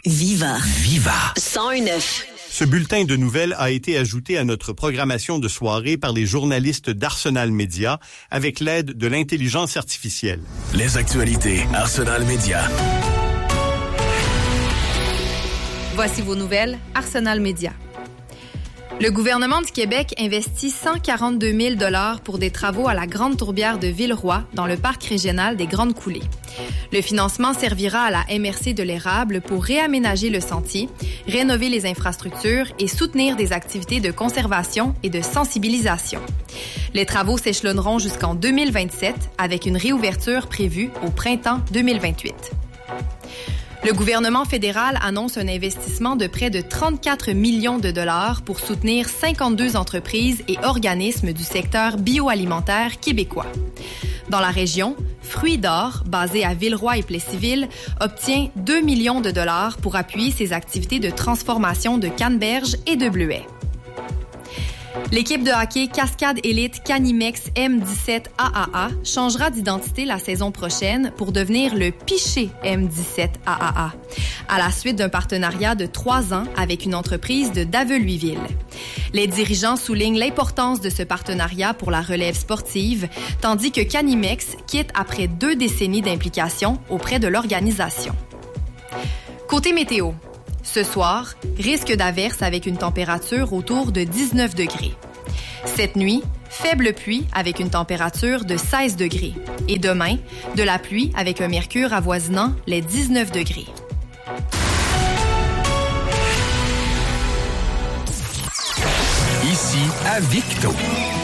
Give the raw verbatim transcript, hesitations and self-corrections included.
Viva. Viva. cent un neuf. Ce bulletin de nouvelles a été ajouté à notre programmation de soirée par les journalistes d'Arsenal Média avec l'aide de l'intelligence artificielle. Les actualités Arsenal Média. Voici vos nouvelles Arsenal Média. Le gouvernement du Québec investit cent quarante-deux mille dollars pour des travaux à la Grande Tourbière de Villeroy dans le parc régional des Grandes Coulées. Le financement servira à la M R C de l'Érable pour réaménager le sentier, rénover les infrastructures et soutenir des activités de conservation et de sensibilisation. Les travaux s'échelonneront jusqu'en deux mille vingt-sept avec une réouverture prévue au printemps deux mille vingt-huit. Le gouvernement fédéral annonce un investissement de près de trente-quatre millions de dollars pour soutenir cinquante-deux entreprises et organismes du secteur bioalimentaire québécois. Dans la région, Fruits d'Or, basé à Villeroy et Plessisville, obtient deux millions de dollars pour appuyer ses activités de transformation de canneberge et de bleuets. L'équipe de hockey Cascade Élite Canimex M dix-sept A A A changera d'identité la saison prochaine pour devenir le Piché M dix-sept A A A, à la suite d'un partenariat de trois ans avec une entreprise de Daveluiville. Les dirigeants soulignent l'importance de ce partenariat pour la relève sportive, tandis que Canimex quitte après deux décennies d'implication auprès de l'organisation. Côté météo. Ce soir, risque d'averse avec une température autour de dix-neuf degrés. Cette nuit, faible pluie avec une température de seize degrés. Et demain, de la pluie avec un mercure avoisinant les dix-neuf degrés. Ici à Victo.